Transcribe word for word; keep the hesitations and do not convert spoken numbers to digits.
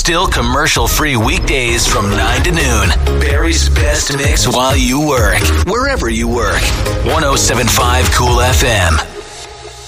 still commercial-free weekdays from nine to noon. Barry's best mix while you work, wherever you work. one oh seven point five Cool F M.